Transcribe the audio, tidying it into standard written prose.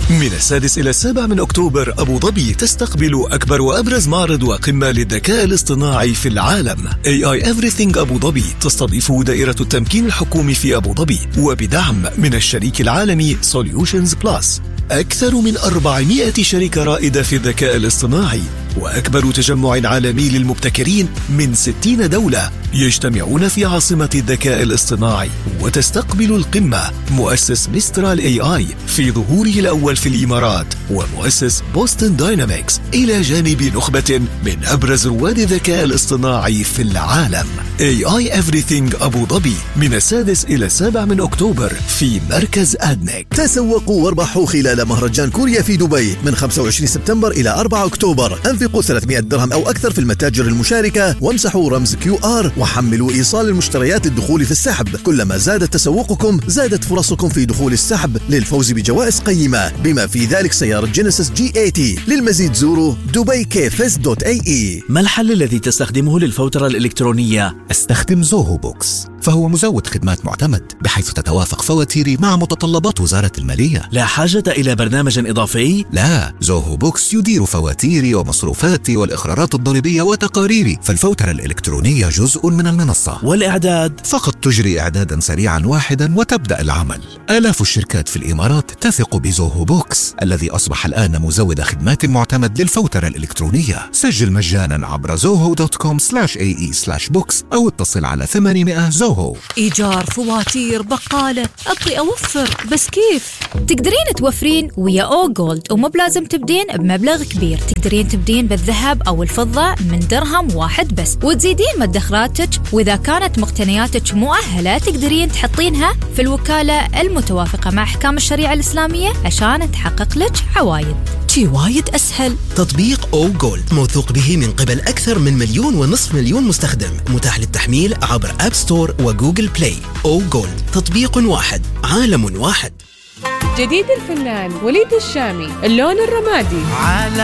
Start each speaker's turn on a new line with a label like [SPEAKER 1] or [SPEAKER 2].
[SPEAKER 1] من 6 إلى 7 من أكتوبر أبو ظبي تستقبل أكبر وأبرز معرض وقمة للذكاء الاصطناعي في العالم. AI Everything أبو ظبي تستضيف دائرة التمكين الحكومي في أبو ظبي وبدعم من الشريك العالمي Solutions Plus. أكثر من 400 شركة رائدة في الذكاء الاصطناعي وأكبر تجمع عالمي للمبتكرين من 60 دولة يجتمعون في عاصمة الذكاء الاصطناعي. وتستقبل القمة مؤسس ميسترال AI في ظهوره الأول في الإمارات ومؤسس بوستن داينامكس إلى جانب نخبة من أبرز رواد الذكاء الاصطناعي في العالم. AI Everything أبو ظبي من 6 إلى 7 من أكتوبر في مركز أدنك.
[SPEAKER 2] تسوقوا واربحوا خلال مهرجان كوريا في دبي من 25 سبتمبر إلى 4 أكتوبر. أنفقوا 300 درهم أو أكثر في المتاجر المشاركة وامسحوا رمز QR وحملوا إيصال المشتريات للدخول في السحب. كلما زادت تسوقكم زادت فرصكم في دخول السحب للفوز بجوائز قيمة بما في ذلك سيارة جينيسيس G80. للمزيد زوروا dubaikfest.ae.
[SPEAKER 3] ما الحل الذي تستخدمه للفوترة الإلكترونية؟
[SPEAKER 4] استخدم زوهو بوكس، فهو مزود خدمات معتمد بحيث تتوافق فواتيري مع متطلبات وزارة المالية.
[SPEAKER 3] لا حاجة إلى برنامج إضافي؟
[SPEAKER 4] لا، زوهو بوكس يدير فواتيري ومصروفاتي والإقرارات الضريبية وتقاريري، فالفوترة الإلكترونية جزء من المنصة.
[SPEAKER 3] والإعداد؟
[SPEAKER 4] فقط تجري إعدادا سريعا واحدا وتبدأ العمل. آلاف الشركات في الإمارات تثق بزوهو بوكس الذي أصبح الآن مزود خدمات معتمد للفوترة الإلكترونية. سجل مجانا عبر zoho.com/ae/books أو اتصل على 800 زوهو.
[SPEAKER 5] إيجار، فواتير، بقالة، أبغي أوفر بس كيف؟ تقدرين توفرين ويا أو جولد ومو بلازم تبدين بمبلغ كبير. تقدرين تبدين بالذهب أو الفضة من درهم واحد بس وتزيدين مدخراتك، وإذا كانت مقتنياتك مؤهلة تقدرين تحطينها في الوكالة المتوافقة مع أحكام الشريعة الإسلامية عشان تحقق لك عوايد. شي وايد أسهل.
[SPEAKER 6] تطبيق أو جولد موثوق به من قبل أكثر من 1.5 مليون مستخدم، متاح للتحميل عبر أب ستور وجوجل بلاي. أو جولد، تطبيق واحد، عالم واحد.
[SPEAKER 7] جديد الفنان وليد الشامي، اللون الرمادي.